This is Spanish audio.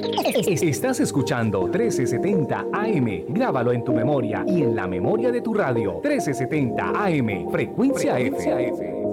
Estás escuchando 1370 AM. Grábalo en tu memoria y en la memoria de tu radio. 1370 AM, Frecuencia F.